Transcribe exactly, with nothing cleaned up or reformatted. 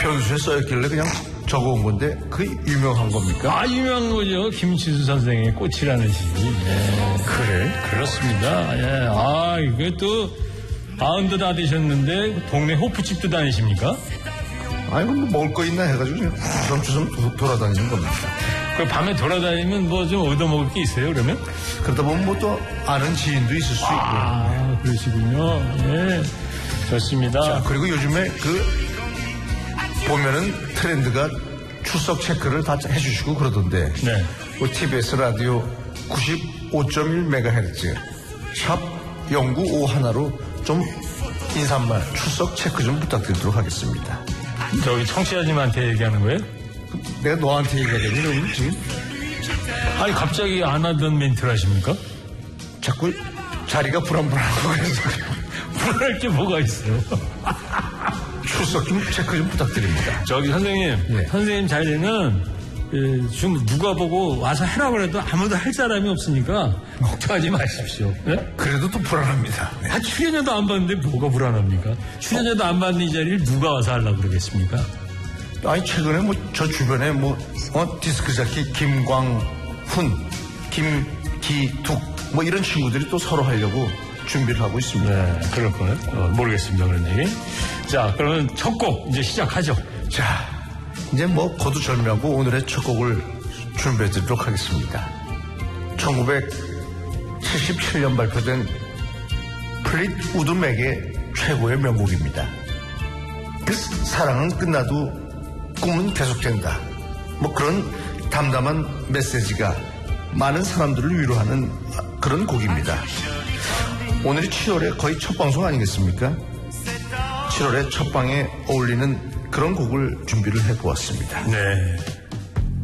편수에 써있길래 그냥 적어온 건데 그게 유명한 겁니까? 아, 유명한 거죠. 김치수 선생의 꽃이라는 시기. 예. 그래? 그렇습니다. 예. 아, 이게 또 마흔도 다 되셨는데 동네 호프집도 다니십니까? 아니, 뭐 먹을 거 있나 해가지고 그냥 주섬주섬 돌아다니는 겁니다. 그 밤에 돌아다니면 뭐 좀 얻어먹을 게 있어요, 그러면? 그러다 보면 뭐 또 아는 지인도 있을 수 있고. 아, 그러시군요. 예. 좋습니다. 자, 그리고 요즘에 그 보면은 트렌드가 출석 체크를 다 해주시고 그러던데. 네. 그 티비에스 라디오 구십오 점 일 메가헤르츠 샵 영구오 하나로 좀 인사말 출석 체크 좀 부탁드리도록 하겠습니다. 저기 청취자님한테 얘기하는 거예요? 내가 너한테 얘기하겠니 그러면 지금? 아니, 갑자기 안 하던 멘트를 하십니까? 자꾸 자리가 불안불안하고 그래서 불안할 게 뭐가 있어요? 출석 좀 체크 좀 부탁드립니다. 저기 선생님, 네. 선생님 자리는 예, 지금 누가 보고 와서 하라고 해도 아무도 할 사람이 없으니까 걱정하지 마십시오. 네? 그래도 또 불안합니다. 네. 아, 출연료도 안 받는데 뭐가 불안합니까? 출연료도 안 받는 이 자리를 누가 와서 하려고 그러겠습니까? 아니 최근에 뭐 저 주변에 뭐 어, 디스크 자키 김광훈, 김기툭 뭐 이런 친구들이 또 서로 하려고 준비를 하고 있습니다. 네, 그럴 거는 어, 모르겠습니다, 그런 얘기. 자, 그러면 첫 곡 이제 시작하죠. 자, 이제 뭐 거두절미하고 오늘의 첫 곡을 준비해드리도록 하겠습니다. 천구백칠십칠 년 발표된 플릿우드 맥의 최고의 명곡입니다. 그 사랑은 끝나도 꿈은 계속된다. 뭐 그런 담담한 메시지가 많은 사람들을 위로하는 그런 곡입니다. 오늘이 칠월의 거의 첫 방송 아니겠습니까? 칠월의 첫 방에 어울리는 그런 곡을 준비를 해보았습니다. 네.